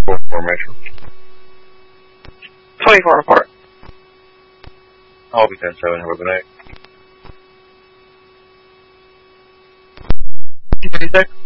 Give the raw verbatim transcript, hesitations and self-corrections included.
four formation. twenty-four apart. I'll be ten seven here with an eight. thirty-six.